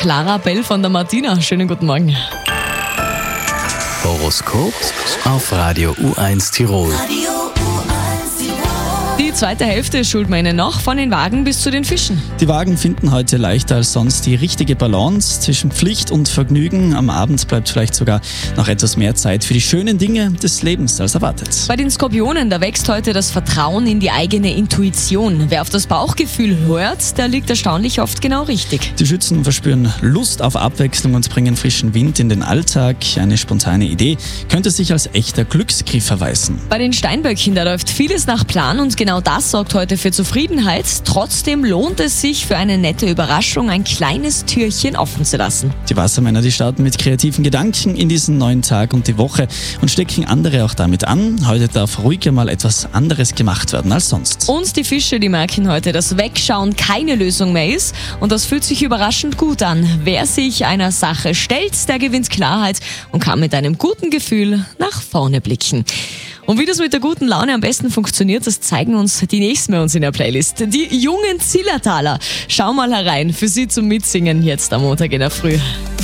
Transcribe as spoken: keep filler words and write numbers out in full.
Clara Bell von der Martina. Schönen guten Morgen. Horoskop auf Radio U eins Tirol. Die zweite Hälfte schult man Ihnen noch, von den Wagen bis zu den Fischen. Die Wagen finden heute leichter als sonst die richtige Balance zwischen Pflicht und Vergnügen. Am Abend bleibt vielleicht sogar noch etwas mehr Zeit für die schönen Dinge des Lebens als erwartet. Bei den Skorpionen, da wächst heute das Vertrauen in die eigene Intuition. Wer auf das Bauchgefühl hört, der liegt erstaunlich oft genau richtig. Die Schützen verspüren Lust auf Abwechslung und bringen frischen Wind in den Alltag. Eine spontane Idee könnte sich als echter Glücksgriff erweisen. Bei den Steinböckchen, da läuft vieles nach Plan und genau das sorgt heute für Zufriedenheit. Trotzdem lohnt es sich, für eine nette Überraschung ein kleines Türchen offen zu lassen. Die Wassermänner, die starten mit kreativen Gedanken in diesen neuen Tag und die Woche und stecken andere auch damit an. Heute darf ruhiger mal etwas anderes gemacht werden als sonst. Und die Fische, die merken heute, dass Wegschauen keine Lösung mehr ist und das fühlt sich überraschend gut an. Wer sich einer Sache stellt, der gewinnt Klarheit und kann mit einem guten Gefühl nach vorne blicken. Und wie das mit der guten Laune am besten funktioniert, das zeigen uns die nächsten bei uns in der Playlist. Die jungen Zillertaler. Schau mal herein, für Sie zum Mitsingen jetzt am Montag in der Früh.